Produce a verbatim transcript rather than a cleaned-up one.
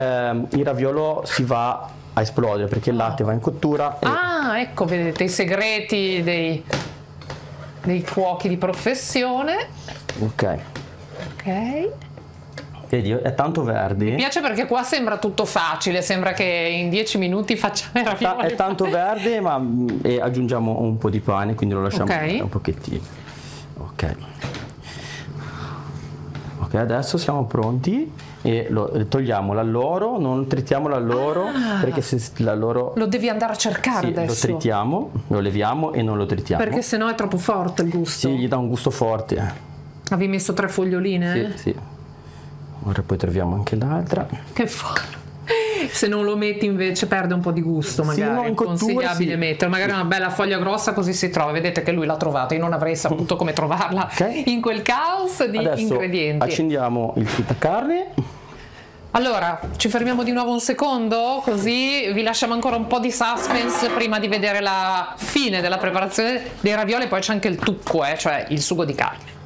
ehm, il raviolo si va a esplodere perché il latte va in cottura. E... Ah, ecco, vedete i segreti dei, dei cuochi di professione. Ok. Ok. Vedi, è tanto verde. Mi piace perché qua sembra tutto facile, sembra che in dieci minuti facciamo i ravioli. È tanto verde, ma e aggiungiamo un po' di pane, quindi lo lasciamo okay. un pochettino. Ok. Ok, adesso siamo pronti e lo togliamo l'alloro, non tritiamo l'alloro ah, perché se l'alloro lo devi andare a cercare sì, adesso. lo tritiamo, lo leviamo e non lo tritiamo. Perché sennò è troppo forte il gusto. Sì, gli dà un gusto forte. Avevi messo tre foglioline? Sì, sì. Ora poi troviamo anche l'altra. Che fa? Se non lo metti invece perde un po' di gusto, magari. Sì, no, in cottura, consigliabile sì. mettere magari una bella foglia grossa, così si trova. Vedete che lui l'ha trovata, io non avrei saputo come trovarla okay. in quel caos di adesso ingredienti. Accendiamo il tritacarne. Allora, ci fermiamo di nuovo un secondo, così vi lasciamo ancora un po' di suspense prima di vedere la fine della preparazione dei ravioli. Poi c'è anche il tucco, eh, cioè il sugo di carne.